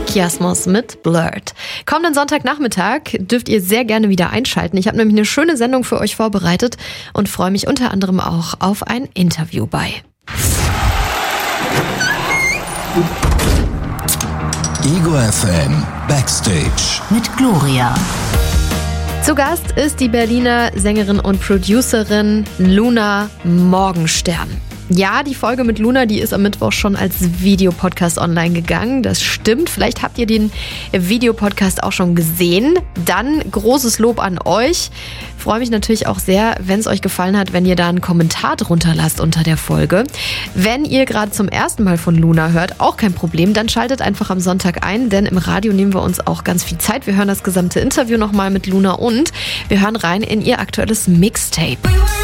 Kiasmos mit Blurred. Kommenden Sonntagnachmittag dürft ihr sehr gerne wieder einschalten. Ich habe nämlich eine schöne Sendung für euch vorbereitet und freue mich unter anderem auch auf ein Interview bei. Ego FM Backstage mit Gloria. Zu Gast ist die Berliner Sängerin und Producerin Luna Morgenstern. Ja, die Folge mit Luna, die ist am Mittwoch schon als Videopodcast online gegangen. Das stimmt. Vielleicht habt ihr den Videopodcast auch schon gesehen. Dann großes Lob an euch. Freue mich natürlich auch sehr, wenn es euch gefallen hat, wenn ihr da einen Kommentar drunter lasst unter der Folge. Wenn ihr gerade zum ersten Mal von Luna hört, auch kein Problem, dann schaltet einfach am Sonntag ein, denn im Radio nehmen wir uns auch ganz viel Zeit. Wir hören das gesamte Interview nochmal mit Luna und wir hören rein in ihr aktuelles Mixtape.